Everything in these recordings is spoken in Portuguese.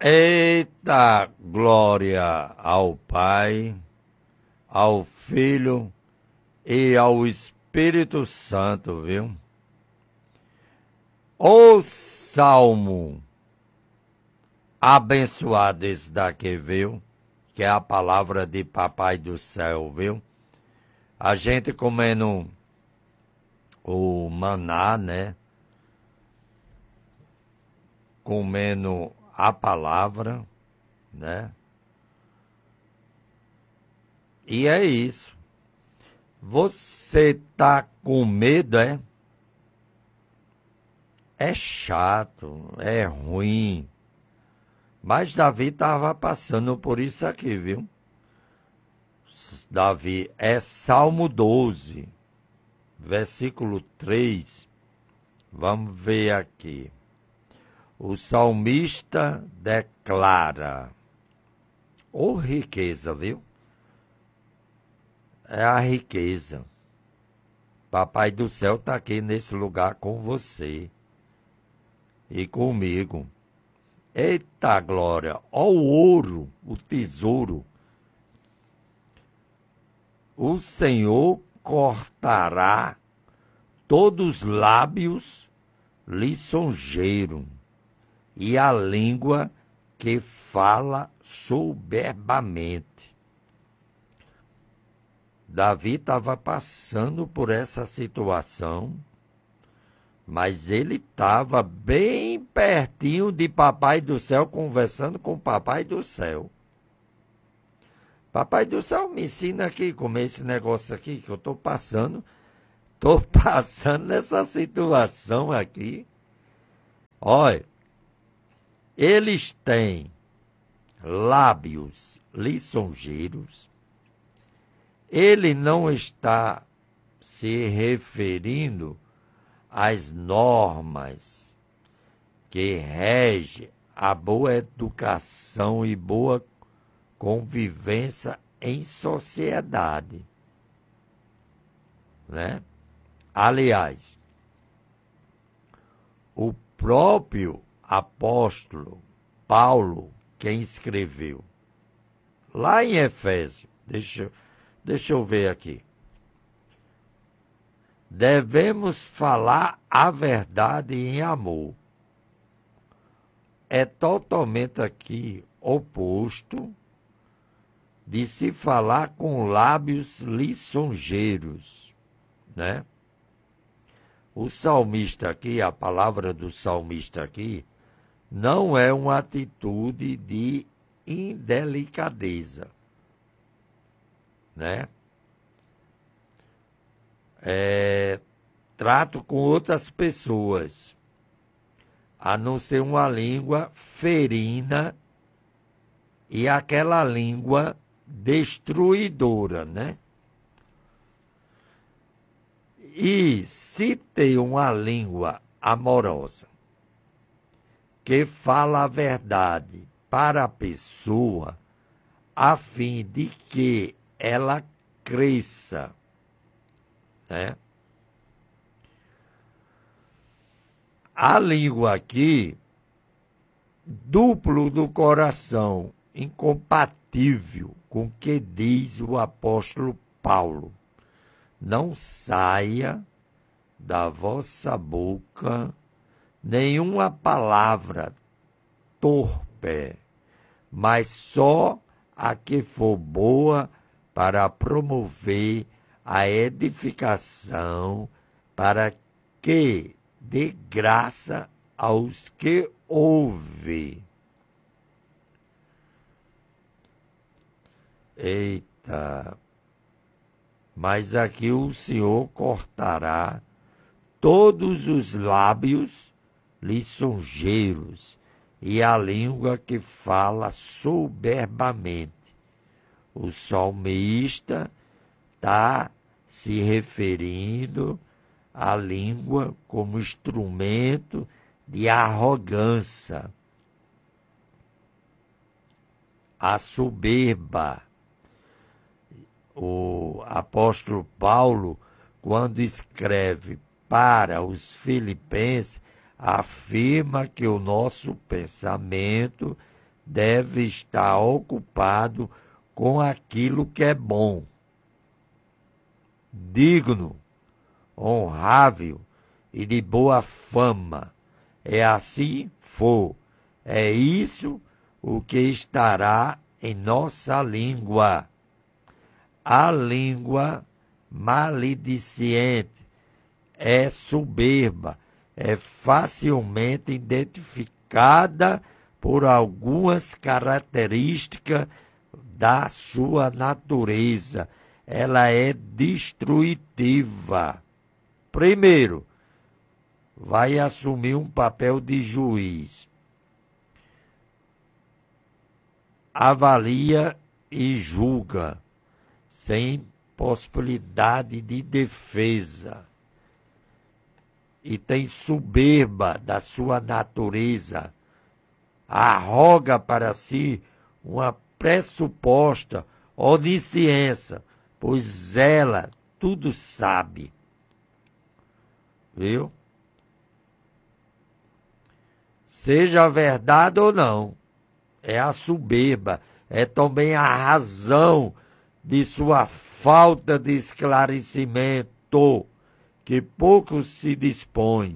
Eita, glória ao Pai, ao Filho e ao Espírito Santo, viu? O salmo abençoado esse daqui, viu? Que é a palavra de Papai do Céu, viu? A gente comendo o maná, né? Comendo a palavra, né? E é isso. Você tá com medo, é? É chato, é ruim. Mas Davi estava passando por isso aqui, viu? Davi, é Salmo 12, versículo 3. Vamos ver aqui. O salmista declara, ô riqueza, viu? É a riqueza. Papai do céu está aqui nesse lugar com você e comigo. Eita glória, ó o ouro, o tesouro. O Senhor cortará todos os lábios lisonjeiros e a língua que fala soberbamente. Davi estava passando por essa situação, mas ele estava bem pertinho de Papai do Céu, conversando com o Papai do Céu. Papai do Céu, me ensina aqui como é esse negócio aqui que eu estou passando. Estou passando nessa situação aqui. Olha, eles têm lábios lisonjeiros. Ele não está se referindo às normas que regem a boa educação e boa convivência em sociedade, né? Aliás, o próprio apóstolo Paulo, quem escreveu, lá em Efésios, deixa eu ver aqui. Devemos falar a verdade em amor. É totalmente aqui oposto de se falar com lábios lisonjeiros, né? O salmista aqui, a palavra do salmista aqui, não é uma atitude de indelicadeza, né? Trato com outras pessoas, a não ser uma língua ferina e aquela língua destruidora, né? E se tem uma língua amorosa que fala a verdade para a pessoa, a fim de que ela cresça, né? A língua aqui, duplo do coração, incompatível com o que diz o apóstolo Paulo. Não saia da vossa boca nenhuma palavra torpe, mas só a que for boa para promover a edificação, para que dê graça aos que ouvem. Eita! Mas aqui o Senhor cortará todos os lábios lisonjeiros e a língua que fala soberbamente. O salmista está se referindo à língua como instrumento de arrogância, a soberba. O apóstolo Paulo, quando escreve para os filipenses, afirma que o nosso pensamento deve estar ocupado com aquilo que é bom, digno, honrável e de boa fama. É assim for. É isso o que estará em nossa língua. A língua malediciente é soberba, é facilmente identificada por algumas características da sua natureza. Ela é destrutiva. Primeiro, vai assumir um papel de juiz. Avalia e julga, sem possibilidade de defesa. E tem soberba da sua natureza. Arroga para si uma pressuposta onisciência, pois ela tudo sabe. Viu? Seja verdade ou não, é a soberba, é também a razão de sua falta de esclarecimento, que pouco se dispõe.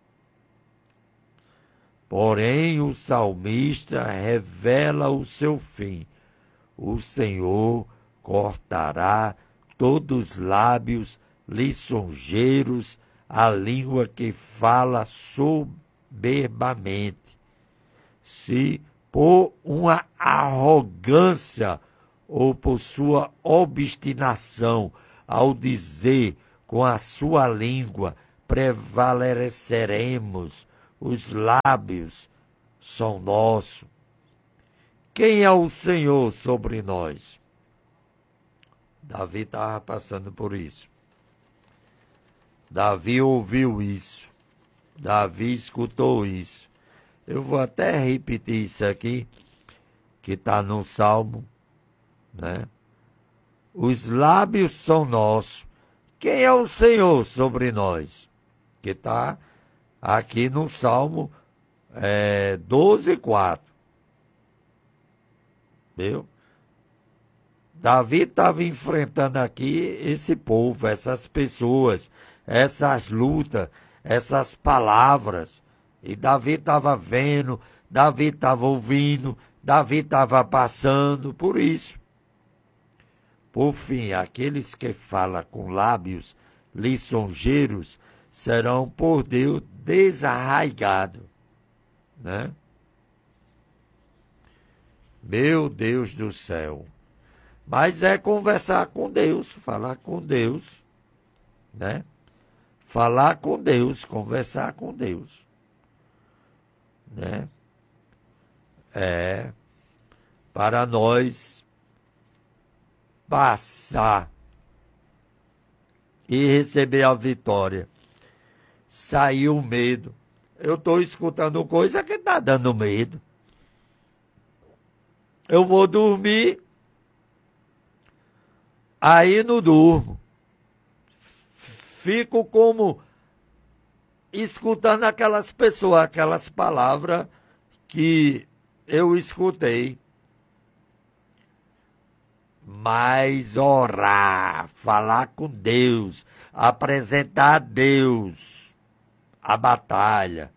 Porém, o salmista revela o seu fim. O Senhor cortará todos os lábios lisonjeiros, a língua que fala soberbamente. Se por uma arrogância ou por sua obstinação ao dizer com a sua língua prevaleceremos, os lábios são nossos. Quem é o Senhor sobre nós? Davi estava passando por isso. Davi ouviu isso. Davi escutou isso. Eu vou até repetir isso aqui, que está no Salmo, né? Os lábios são nossos. Quem é o Senhor sobre nós? Que está aqui no Salmo 12:4. Viu? Davi estava enfrentando aqui esse povo, essas pessoas, essas lutas, essas palavras. E Davi estava vendo, Davi estava ouvindo, Davi estava passando por isso. Por fim, aqueles que falam com lábios lisonjeiros serão por Deus desarraigados, né? Meu Deus do céu. Mas é conversar com Deus, falar com Deus, né? Falar com Deus, conversar com Deus, né? Para nós passar e receber a vitória. Saiu o medo. Eu estou escutando coisa que está dando medo. Eu vou dormir, aí não durmo. Fico como escutando aquelas pessoas, aquelas palavras que eu escutei. Mas orar, falar com Deus, apresentar a Deus a batalha.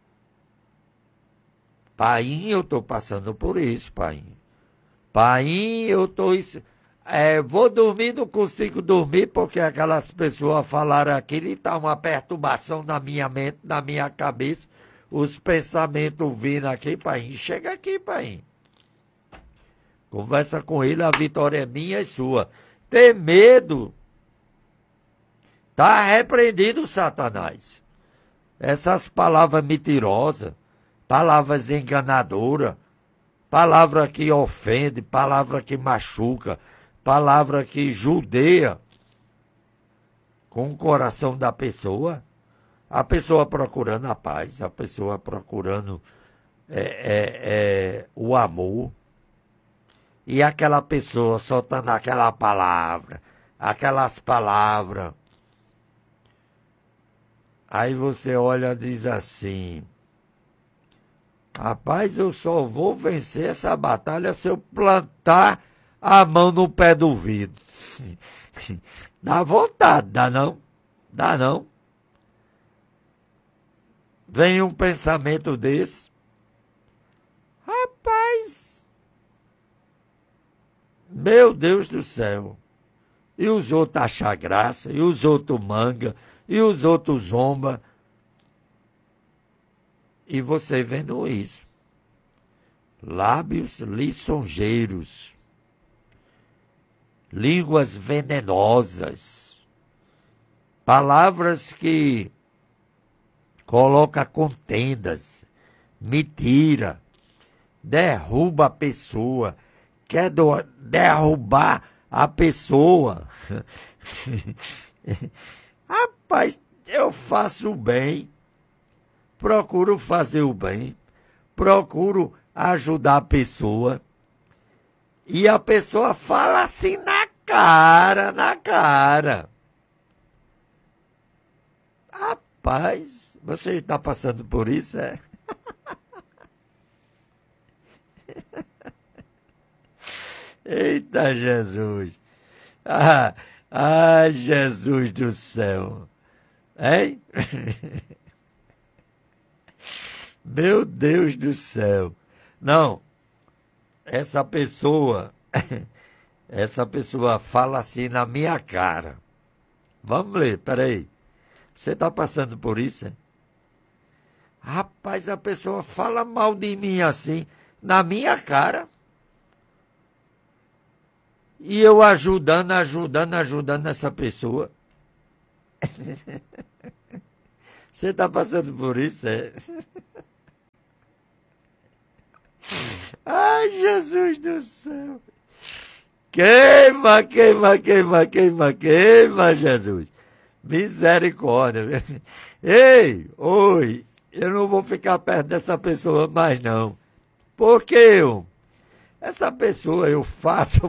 Painho, eu estou passando por isso, Painho. Painho, eu estou... vou dormir, não consigo dormir, porque aquelas pessoas falaram aquilo e está uma perturbação na minha mente, na minha cabeça. Os pensamentos vindo aqui, Painho. Chega aqui, Painho. Conversa com ele, a vitória é minha e sua. Ter medo. Está repreendido, Satanás. Essas palavras mentirosas, palavras enganadoras, palavra que ofende, palavra que machuca, palavra que judeia com o coração da pessoa. A pessoa procurando a paz, a pessoa procurando o amor. E aquela pessoa soltando aquela palavra, aquelas palavras. Aí você olha e diz assim, Rapaz, eu só vou vencer essa batalha se eu plantar a mão no pé do vidro. Dá vontade, dá não? Dá não? Vem um pensamento desse. Rapaz, meu Deus do céu. E os outros acham graça, e os outros manga, e os outros zomba. E você vendo isso. Lábios lisonjeiros. Línguas venenosas. Palavras que colocam contendas. Mentira. Derruba a pessoa. Quer derrubar a pessoa. Rapaz, eu faço o bem. Procuro fazer o bem. Procuro ajudar a pessoa. E a pessoa fala assim na cara, na cara. Rapaz, você está passando por isso, é? Eita Jesus! Jesus do céu! Hein? Meu Deus do céu! Não, essa pessoa fala assim na minha cara. Vamos ler, peraí. Você está passando por isso, hein? Rapaz, a pessoa fala mal de mim assim, na minha cara. E eu ajudando essa pessoa. Você está passando por isso, é? Ai, Jesus do céu. Queima, queima, queima, queima, queima, Jesus. Misericórdia. Ei, oi, eu não vou ficar perto dessa pessoa mais não. Por quê? Essa pessoa eu faço,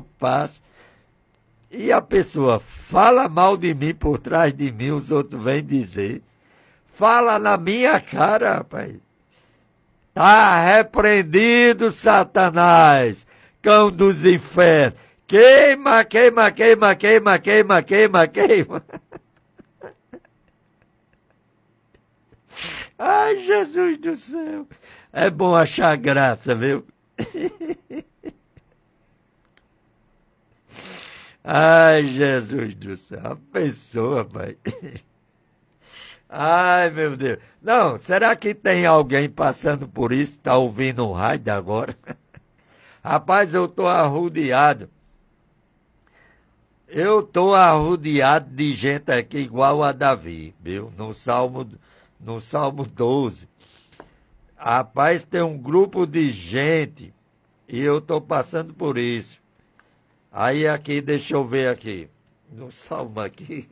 e a pessoa fala mal de mim por trás de mim, os outros vêm dizer. Fala na minha cara, rapaz. Tá repreendido, Satanás, cão dos infernos. Queima, queima, queima, queima, queima, queima, queima. Ai, Jesus do céu. É bom achar graça, viu? Ai, Jesus do céu. A pessoa, pai. Ai, meu Deus. Não, será que tem alguém passando por isso? Tá ouvindo um rádio agora? Rapaz, eu tô arrodeado. Eu tô arrodeado de gente aqui igual a Davi, viu? No Salmo 12. Rapaz, tem um grupo de gente e eu tô passando por isso. Aí aqui, deixa eu ver aqui. No Salmo aqui.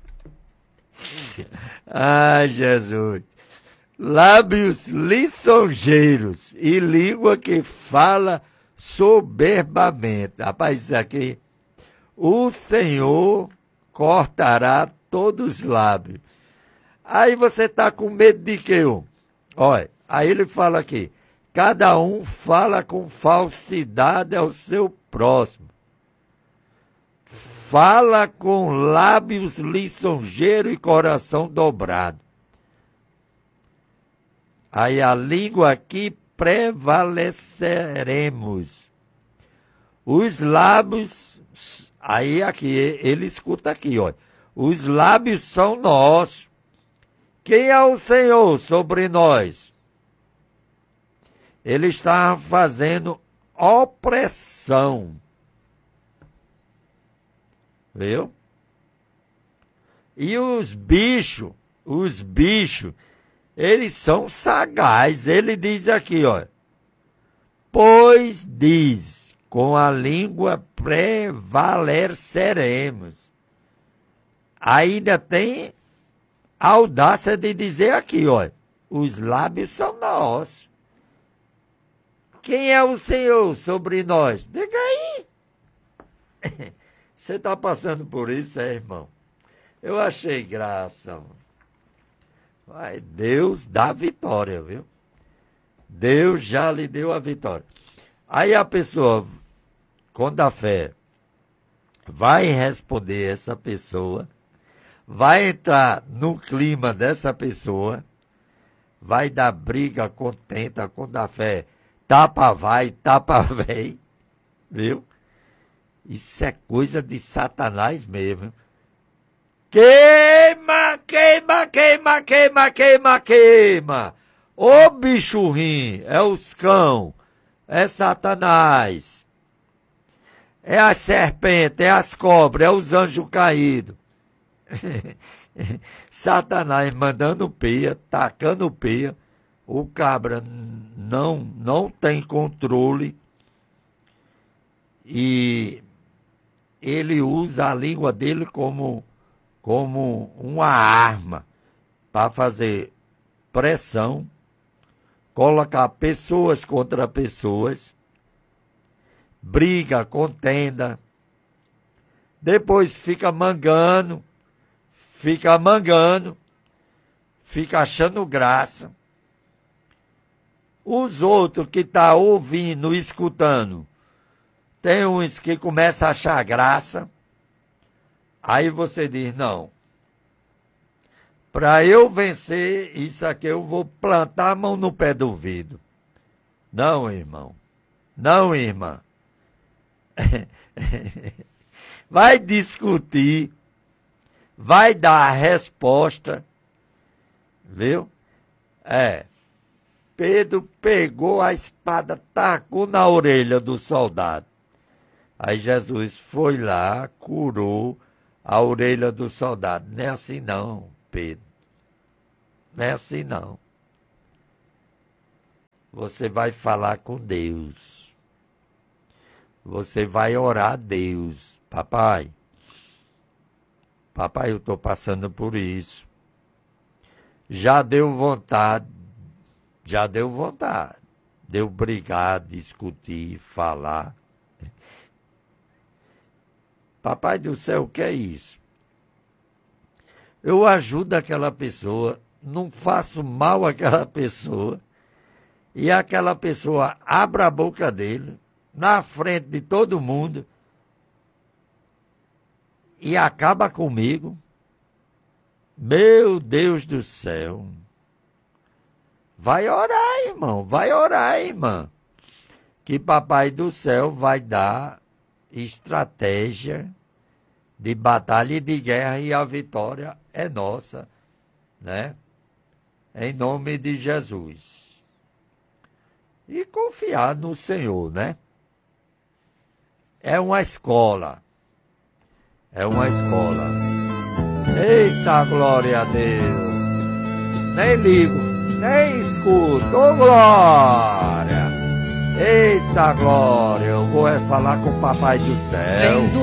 Ai, Jesus. Lábios lisonjeiros e língua que fala soberbamente. Rapaz, isso aqui. O Senhor cortará todos os lábios. Aí você está com medo de quê? Olha, aí ele fala aqui. Cada um fala com falsidade ao seu próximo. Fala com lábios lisonjeiros e coração dobrado. Aí a língua aqui prevaleceremos. Os lábios, aí aqui, ele escuta aqui, olha. Os lábios são nossos. Quem é o Senhor sobre nós? Ele está fazendo opressão. Viu? E os bichos, eles são sagazes. Ele diz aqui, ó. Pois diz, com a língua prevaleceremos. Ainda tem a audácia de dizer aqui, ó. Os lábios são nossos. Quem é o Senhor sobre nós? Diga aí. Você está passando por isso, irmão? Eu achei graça. Vai, Deus dá vitória, viu? Deus já lhe deu a vitória. Aí a pessoa, com a fé, vai responder essa pessoa, vai entrar no clima dessa pessoa, vai dar briga, contenta, com a fé, tapa vai, tapa vem, viu? Isso é coisa de Satanás mesmo. Queima, queima, queima, queima, queima, queima. Ô bicho ruim, é os cão, é Satanás, é a serpente, é as cobras, é os anjos caídos. Satanás mandando peia, tacando peia, o cabra não tem controle e ele usa a língua dele como uma arma para fazer pressão, colocar pessoas contra pessoas, briga, contenda, depois fica mangando, fica achando graça. Os outros que estão ouvindo, escutando, tem uns que começam a achar graça, aí você diz, não, para eu vencer isso aqui, eu vou plantar a mão no pé do vidro. Não, irmão. Não, irmã. Vai discutir, vai dar a resposta, viu? Pedro pegou a espada, tacou na orelha do soldado. Aí Jesus foi lá, curou a orelha do soldado. Não é assim não, Pedro. Não é assim não. Você vai falar com Deus. Você vai orar a Deus. Papai, eu estou passando por isso. Já deu vontade. Deu brigar, discutir, falar. Papai do céu, o que é isso? Eu ajudo aquela pessoa, não faço mal àquela pessoa, e aquela pessoa abre a boca dele, na frente de todo mundo, e acaba comigo. Meu Deus do céu. Vai orar, irmão, vai orar, irmã, que Papai do céu vai dar estratégia de batalha e de guerra e a vitória é nossa, né? Em nome de Jesus. E confiar no Senhor, né? É uma escola. É uma escola. Eita, glória a Deus. Nem ligo, nem escuto. Ô, glória. Eita, glória. Eu vou falar com o Papai do céu.